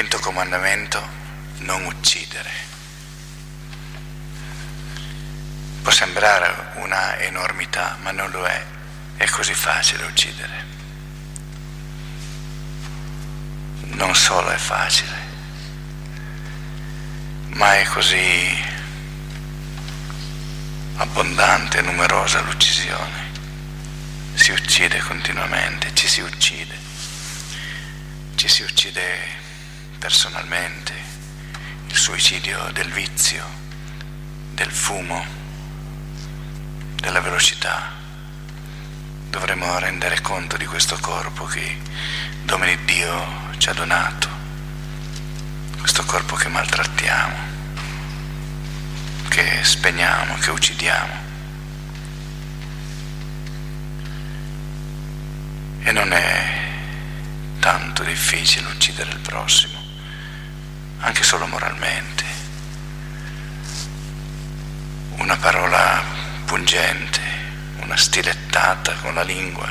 Quinto comandamento: non uccidere. Può sembrare una enormità, ma non lo è. È così facile uccidere. Non solo è facile, ma è così abbondante e numerosa l'uccisione. Si uccide continuamente, ci si uccide personalmente. Il suicidio del vizio, del fumo, della velocità. Dovremmo rendere conto di questo corpo che Domine Dio ci ha donato, questo corpo che maltrattiamo, che spegniamo, che uccidiamo. E non è tanto difficile uccidere il prossimo, anche solo moralmente. Una parola pungente, una stilettata con la lingua.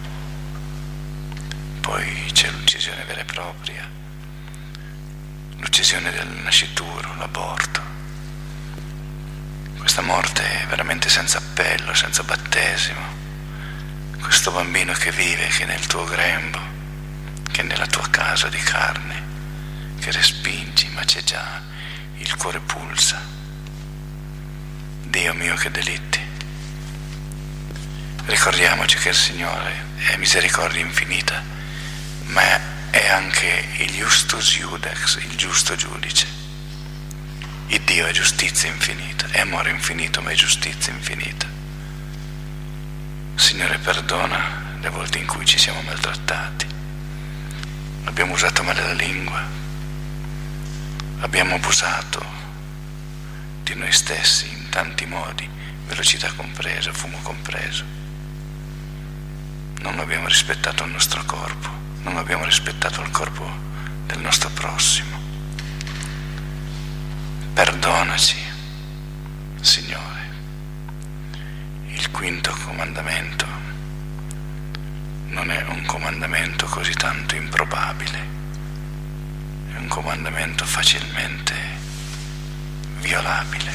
Poi c'è l'uccisione vera e propria, l'uccisione del nascituro, l'aborto. Questa morte è veramente senza appello, senza battesimo. Questo bambino che vive, che è nel tuo grembo, che è nella tua casa di carne, che respingi, ma c'è già, il cuore pulsa. Dio mio, che delitti. Ricordiamoci che il Signore è misericordia infinita, ma è anche il Justus Iudex, il giusto giudice. Il Dio è giustizia infinita, è amore infinito, ma è giustizia infinita. Signore, perdona le volte in cui ci siamo maltrattati, abbiamo usato male la lingua, abbiamo abusato di noi stessi in tanti modi, velocità compresa, fumo compreso. Non abbiamo rispettato il nostro corpo, non abbiamo rispettato il corpo del nostro prossimo. Perdonaci, Signore. Il quinto comandamento non è un comandamento così tanto improbabile, è un comandamento facilmente violabile.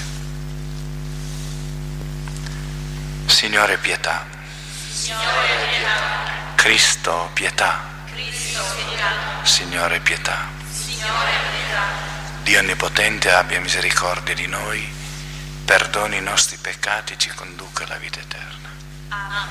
Signore, pietà. Signore, pietà. Cristo, pietà. Cristo, pietà. Signore, pietà. Signore, pietà. Dio Onnipotente abbia misericordia di noi, perdoni i nostri peccati e ci conduca alla vita eterna.